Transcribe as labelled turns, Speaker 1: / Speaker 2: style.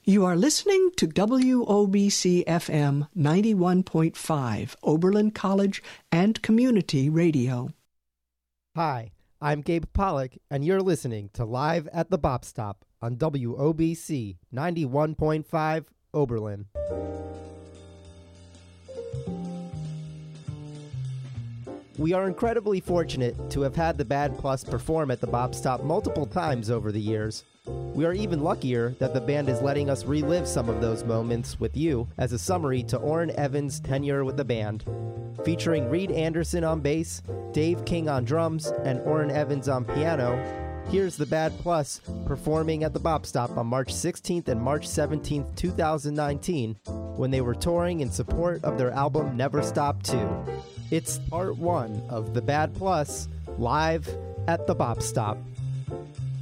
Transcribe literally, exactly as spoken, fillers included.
Speaker 1: You are listening to W O B C F M ninety-one point five, Oberlin College and Community Radio.
Speaker 2: Hi, I'm Gabe Pollock, and you're listening to Live at the Bop Stop on W O B C ninety-one point five, Oberlin. We are incredibly fortunate to have had the Bad Plus perform at the Bop Stop multiple times over the years. We are even luckier that the band is letting us relive some of those moments with you as a summary to Orrin Evans' tenure with the band. Featuring Reed Anderson on bass, Dave King on drums, and Orrin Evans on piano, here's the Bad Plus performing at the Bop Stop on March sixteenth and March seventeenth, two thousand nineteen, when they were touring in support of their album Never Stop two. It's part one of the Bad Plus, live at the Bop Stop.